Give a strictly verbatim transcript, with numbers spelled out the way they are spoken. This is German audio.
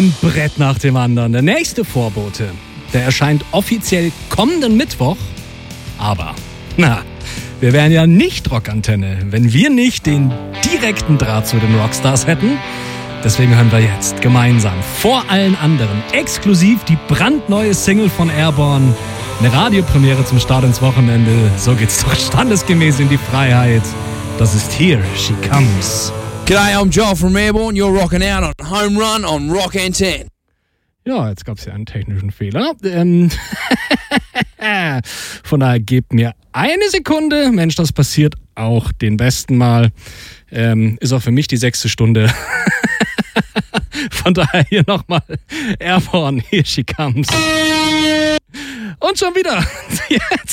Ein Brett nach dem anderen. Der nächste Vorbote, der erscheint offiziell kommenden Mittwoch. Aber, na, wir wären ja nicht Rockantenne, wenn wir nicht den direkten Draht zu den Rockstars hätten. Deswegen hören wir jetzt gemeinsam vor allen anderen exklusiv die brandneue Single von Airborne. Eine Radiopremiere zum Start ins Wochenende. So geht's doch standesgemäß in die Freiheit. Das ist Here She Comes. G'day, I'm Joel from Airborne. You're rocking out on Home Run on Rock Antenne. Ja, jetzt gab's ja einen technischen Fehler. Ähm Von daher gebt mir eine Sekunde. Mensch, das passiert auch den besten Mal. Ähm, ist auch für mich die sechste Stunde. Von daher hier nochmal Airborne, Here She Comes. Und schon wieder. Jetzt